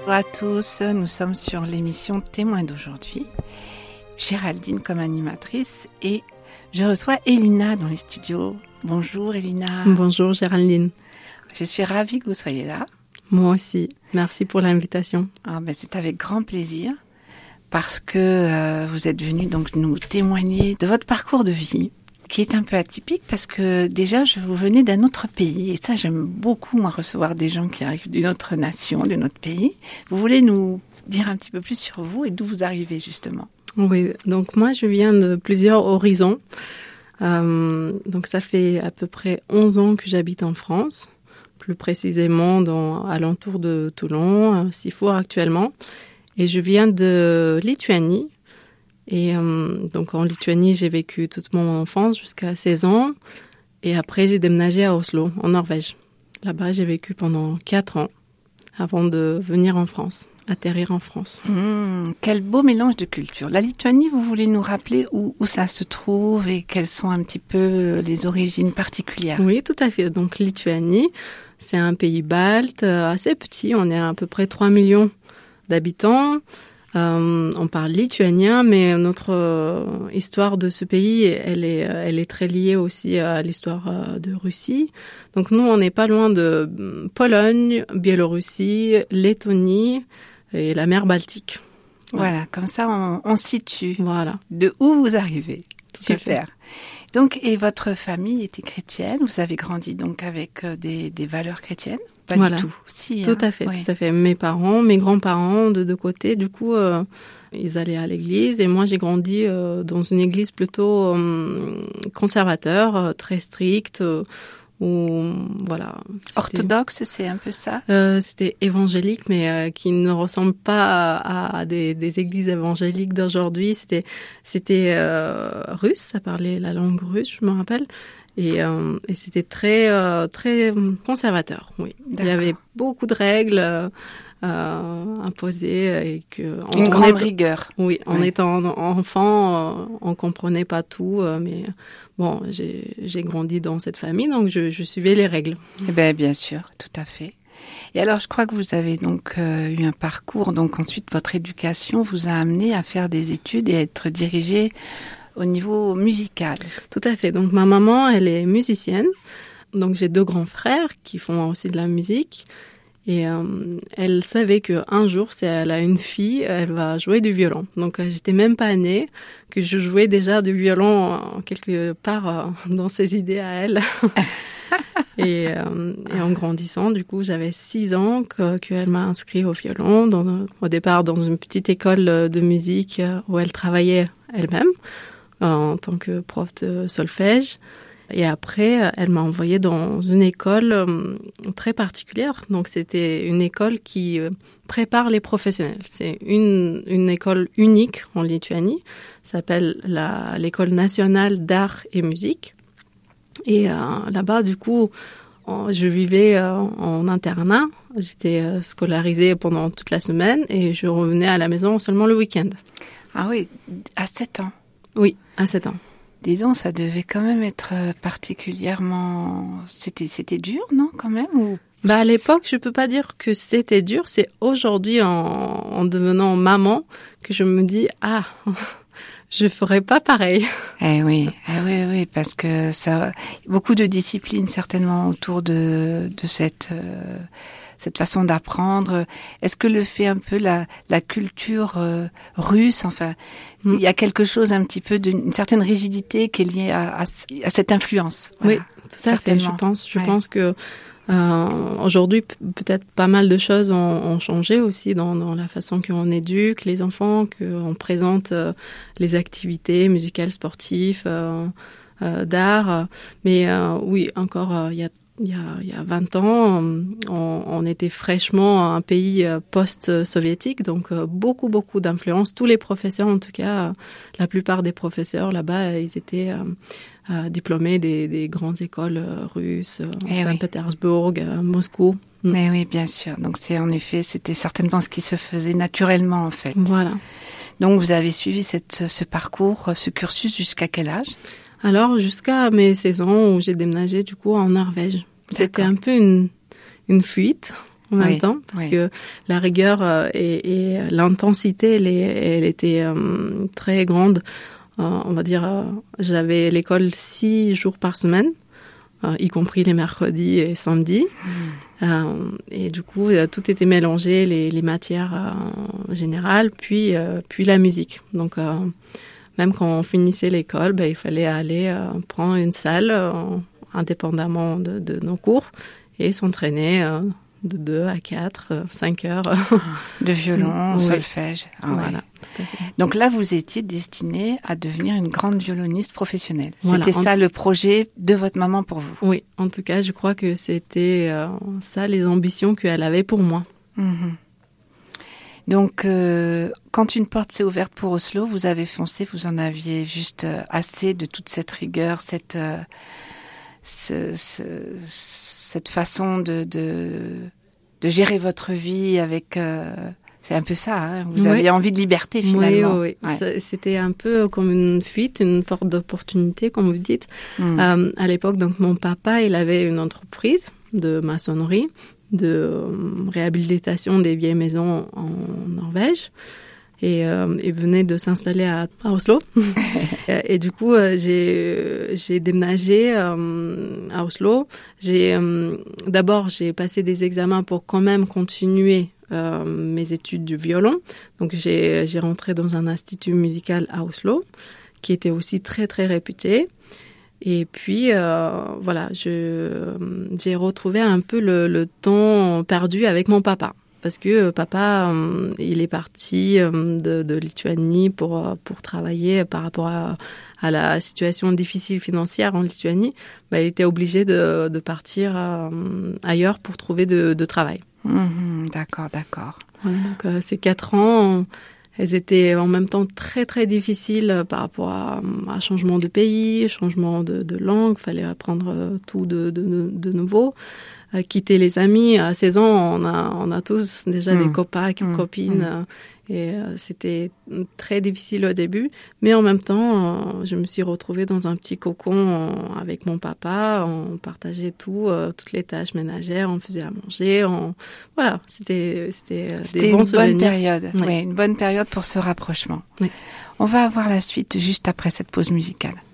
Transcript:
Bonjour à tous, nous sommes sur l'émission Témoins d'aujourd'hui. Géraldine comme animatrice et je reçois Elina dans les studios. Bonjour Elina. Bonjour Géraldine. Je suis ravie que vous soyez là. Moi aussi, merci pour l'invitation. C'est avec grand plaisir parce que vous êtes venue donc nous témoigner de votre parcours de vie qui est un peu atypique parce que déjà vous venez d'un autre pays et ça j'aime beaucoup moi recevoir des gens qui arrivent d'une autre nation, d'un autre pays. Vous voulez nous dire un petit peu plus sur vous et d'où vous arrivez justement? Oui, donc moi je viens de plusieurs horizons. Donc ça fait à peu près 11 ans que j'habite en France, plus précisément à l'entour de Toulon, à Sifour actuellement. Et je viens de Lituanie. Et donc en Lituanie, j'ai vécu toute mon enfance jusqu'à 16 ans. Et après, j'ai déménagé à Oslo, en Norvège. Là-bas, j'ai vécu pendant 4 ans avant de venir en France, atterrir en France. Quel beau mélange de cultures. La Lituanie, vous voulez nous rappeler où ça se trouve et quelles sont un petit peu les origines particulières? Oui, tout à fait. Donc Lituanie, c'est un pays balte, assez petit. On est à peu près 3 millions d'habitants. On parle lituanien, mais notre histoire de ce pays, elle est très liée aussi à l'histoire de Russie. Donc nous, on n'est pas loin de Pologne, Biélorussie, Lettonie et la mer Baltique. Voilà, comme ça on situe de où vous arrivez. Super. Donc, et votre famille était chrétienne, vous avez grandi donc avec des valeurs chrétiennes? Pas du tout. Si, tout à fait, tout à fait. Mes parents, mes grands-parents de deux côtés, du coup, ils allaient à l'église et moi j'ai grandi dans une église plutôt conservateur, très stricte. Orthodoxe, c'est un peu ça? C'était évangélique, mais qui ne ressemble pas à des églises évangéliques d'aujourd'hui. C'était russe, ça parlait la langue russe, je me rappelle. Et c'était très conservateur, oui. D'accord. Il y avait beaucoup de règles imposées et une grande rigueur. Oui, en étant enfant, on comprenait pas tout, mais bon, j'ai grandi dans cette famille, donc je suivais les règles. Eh ben, bien sûr, tout à fait. Et alors, je crois que vous avez donc eu un parcours, donc ensuite votre éducation vous a amené à faire des études et à être dirigée au niveau musical. Tout à fait. Donc ma maman, elle est musicienne. Donc j'ai 2 grands frères qui font aussi de la musique. Et elle savait qu'un jour, si elle a une fille, elle va jouer du violon. Donc j'étais même pas née, que je jouais déjà du violon quelque part dans ses idées à elle. Et en grandissant, du coup, j'avais 6 ans qu'elle m'a inscrit au violon, au départ dans une petite école de musique où elle travaillait elle-même en tant que prof de solfège. Et après, elle m'a envoyée dans une école très particulière. Donc, c'était une école qui prépare les professionnels. C'est une école unique en Lituanie. Ça s'appelle l'École nationale d'art et musique. Et là-bas, du coup, je vivais en internat. J'étais scolarisée pendant toute la semaine et je revenais à la maison seulement le week-end. Ah oui, à 7 ans. Oui, à 7 ans. Disons, ça devait quand même être particulièrement... C'était dur, non, quand même ou... À l'époque, je peux pas dire que c'était dur. C'est aujourd'hui, en devenant maman, que je me dis, je ferais pas pareil. Oui, parce que ça, beaucoup de disciplines certainement autour de cette façon d'apprendre. Est-ce que le fait un peu la culture russe, enfin, il y a quelque chose un petit peu d'une certaine rigidité qui est liée à cette influence. Voilà, oui, tout à fait. Je pense que aujourd'hui, peut-être pas mal de choses ont changé aussi dans la façon qu'on éduque les enfants, qu'on présente les activités musicales, sportives, d'art. Mais oui, encore il y a 20 ans, on était fraîchement un pays post-soviétique, donc beaucoup d'influence. Tous les professeurs, en tout cas, la plupart des professeurs là-bas, ils étaient diplômés des grandes écoles russes, Saint-Pétersbourg, Moscou. Mais oui, bien sûr. Donc c'était certainement ce qui se faisait naturellement en fait. Voilà. Donc vous avez suivi ce parcours, ce cursus jusqu'à quel âge ? Alors jusqu'à mes 16 ans où j'ai déménagé du coup en Norvège. C'était un peu une fuite, en même temps, parce que la rigueur et l'intensité, elle était très grande. On va dire, j'avais l'école 6 jours par semaine, y compris les mercredis et samedis. Et du coup, tout était mélangé, les matières générales, puis la musique. Donc, même quand on finissait l'école, il fallait aller prendre une salle indépendamment de nos cours et s'entraîner de 2 à 4, 5 heures. De violon, solfège. Voilà. Donc là, vous étiez destinée à devenir une grande violoniste professionnelle. Voilà. C'était ça le projet de votre maman pour vous? Oui, en tout cas, je crois que c'était ça les ambitions qu'elle avait pour moi. Donc, quand une porte s'est ouverte pour Oslo, vous avez foncé, vous en aviez juste assez de toute cette rigueur, cette façon de gérer votre vie avec... c'est un peu ça, hein, vous aviez envie de liberté finalement. Oui. C'était un peu comme une fuite, une porte d'opportunité, comme vous dites. À l'époque, donc mon papa, il avait une entreprise de maçonnerie, de réhabilitation des vieilles maisons en Norvège. Et il venait de s'installer à Oslo. Et du coup, j'ai déménagé à Oslo. D'abord, j'ai passé des examens pour quand même continuer mes études du violon. Donc, j'ai rentré dans un institut musical à Oslo, qui était aussi très, très réputé. Et puis, voilà, j'ai retrouvé un peu le temps perdu avec mon papa. Parce que papa, il est parti de Lituanie pour travailler par rapport à la situation difficile financière en Lituanie. Il était obligé de partir ailleurs pour trouver de travail. D'accord. Voilà, donc, ces 4 ans, elles étaient en même temps très, très difficiles par rapport à changement de pays, changement de langue. Il fallait apprendre tout de nouveau. Quitter les amis. À 16 ans, on a tous déjà des copains, copines. Et c'était très difficile au début. Mais en même temps, je me suis retrouvée dans un petit cocon avec mon papa. On partageait toutes les tâches ménagères. On faisait à manger. Voilà, c'était des bons souvenirs. Bonne période. Oui, une bonne période pour ce rapprochement. Oui. On va avoir la suite juste après cette pause musicale.